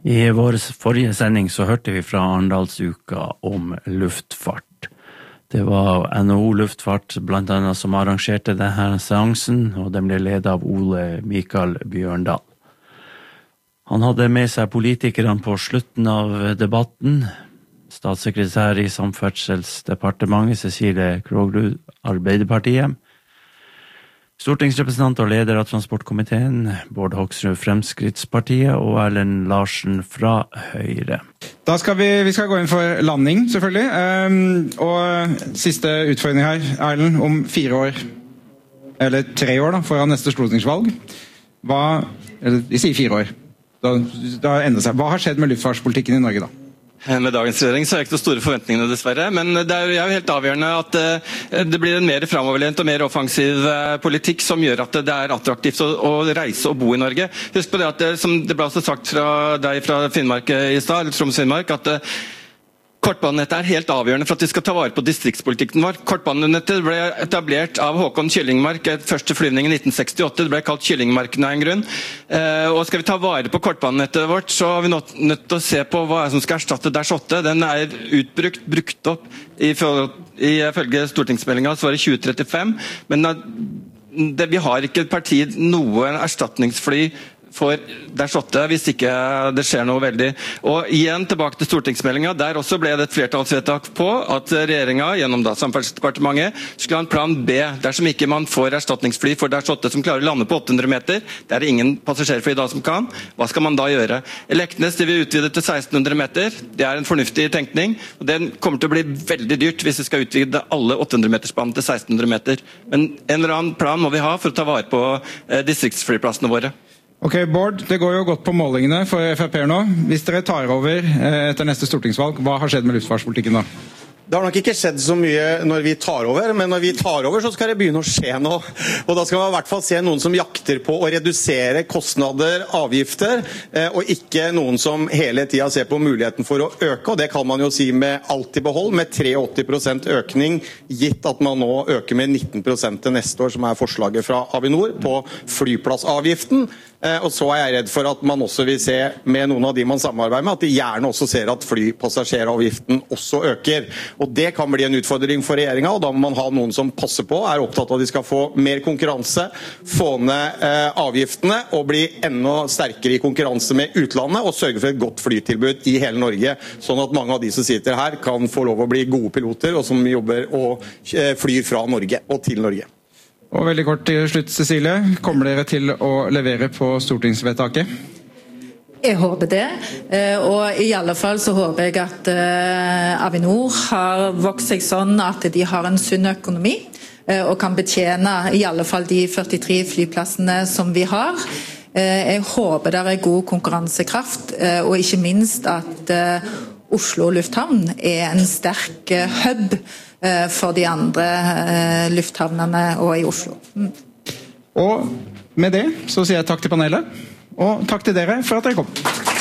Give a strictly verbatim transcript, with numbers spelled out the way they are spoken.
I vår forrige sending så hørte vi fra Arendalsuka om luftfart. Det var N H O Luftfart blant annet som arrangerte denne seansen, og den ble ledet av Ole Mikael Bjørndal. Han hadde med seg politikerne på slutten av debatten. Statssekretær i Samferdselsdepartementet, Cecilie Kroglund, Arbeiderpartiet. Stortingsrepresentant og leder av transportkomiteen, Bård Hoksrud, Fremskrittspartiet, og Erlend Larsen fra Høyre. Da skal vi, vi skal gå inn for landing, selvfølgelig. Um, og siste utfordring her, Erlend, om fire år, eller tre år da, foran neste stortingsvalg. Hva, eller vi sier fire år, da, da ender seg. Hva har skjedd med luftfartspolitikken i Norge da? Med dagens regjering så er det ikke så store forventningene dessverre, men det er jo helt avgjørende at det blir en mer fremoverlent og mer offensiv politikk som gjør at det er attraktivt å reise og bo i Norge. Husk på det at, som det ble også sagt fra deg fra Finnmark i stad, eller Troms Finnmark, at kortbanenettet er helt avgjørende for at vi skal ta vare på distriktspolitikken vår. Kortbanenettet ble etablert av Håkon Kyllingmark, første flyvning i nitten sekstiåtte, det ble kalt Kyllingmarken av en grunn. Og skal vi ta vare på kortbanenettet vårt, så er vi nødt til å se på hva som skal erstatte Dash åtte. Den er utbrukt, brukt opp i følge stortingsmeldingen, så var det tjue trettifem, men det, vi har ikke per tid noe erstatningsfly for Dash åtte, hvis ikke det skjer noe veldig. Og igjen tilbake til stortingsmeldingen, der også ble det et flertallsvedtak på at regjeringen, gjennom da Samferdselsdepartementet, skulle ha en plan B, dersom ikke man får erstatningsfly for Dash åtte som klarer å lande på åtte hundre meter. Det er ingen passasjerfly da som kan. Hva skal man da gjøre? Leknes vil utvide til seksten hundre meter. Det er en fornuftig tenkning, og den kommer til å bli veldig dyrt hvis vi skal utvide alle åtte hundre metersbanen til seksten hundre meter. Men en eller annen plan må vi ha for å ta vare på eh, distriktsflyplassene våre. Ok, Bård, det går jo godt på målingene for F F P nå. Hvis dere tar over etter neste stortingsvalg, hva har skjedd med luftfartspolitikken da? Det har nok ikke skjedd så mye når vi tar over, men når vi tar over så skal det begynne å skje noe. Og da skal man i hvert fall se noen som jakter på å redusere kostnader, avgifter, og ikke noen som hele tiden ser på muligheten for å øke, og det kan man jo si med alt i behold, med åtti-tre prosent økning, gitt at man nå øker med nitten prosent til neste år, som er forslaget fra Avinor, på flyplassavgiften. Og så er jeg redd for at man også vil se med noen av de man samarbeider med, at de gjerne også ser at flypassasjeravgiften også øker. Og det kan bli en utfordring for regjeringen, og da må man ha noen som passer på, er opptatt av at de skal få mer konkurranse, få ned eh, avgiftene og bli enda sterkere i konkurranse med utlandet, og sørge for et godt flytilbud i hele Norge, sånn at mange av de som sitter her kan få lov å bli gode piloter, og som jobber og eh, flyr fra Norge og til Norge. Og veldig kort til slutt, Cecilie. Kommer dere til å levere på stortingsvedtaket? Jeg håper det, og i alle fall så håper jeg at Avinor har vokst seg sånn at de har en sunn økonomi og kan betjene i alle fall de førtitre flyplassene som vi har. Jeg håper det er god konkurransekraft, og ikke minst at Oslo lufthavn er en sterk hub for de andre lufthavnene og i Oslo. Mm. Og med det så sier jeg takk til panelet, og takk til dere for at dere kom.